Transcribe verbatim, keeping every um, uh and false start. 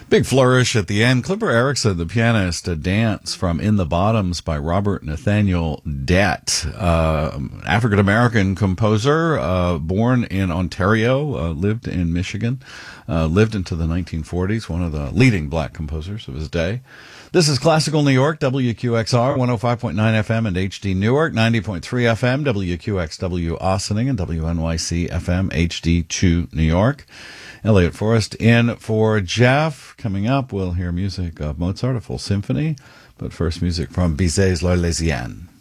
Big flourish at the end. Clipper Erickson, the pianist, a dance from In the Bottoms by Robert Nathaniel Dett, uh, African-American composer, uh, born in Ontario, uh, lived in Michigan, uh, lived into the nineteen forties, one of the leading black composers of his day. This is Classical New York, W Q X R, one oh five point nine F M and H D Newark, ninety point three F M, W Q X W Ossining, and W N Y C F M, H D two New York. Elliot Forrest in for Jeff. Coming up, we'll hear music of Mozart, a full symphony, but first music from Bizet's L'Arlésienne.